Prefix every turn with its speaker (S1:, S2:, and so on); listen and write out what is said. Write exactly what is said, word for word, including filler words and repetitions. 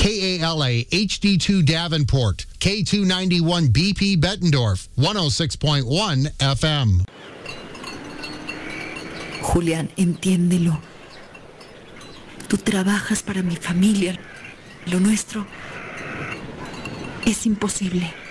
S1: K A L A H D two Davenport, K two ninety-one B P Bettendorf, one oh six point one F M.
S2: Julián, entiéndelo. Tú trabajas para mi familia. Lo nuestro es imposible.